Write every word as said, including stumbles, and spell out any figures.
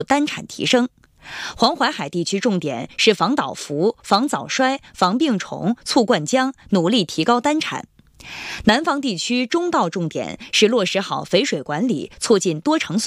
单产提升。黄淮海地区重点是防倒伏、防早衰、防病虫、促灌浆，努力提高单产。南方地区中稻重点是落实好肥水管理，促进多成穗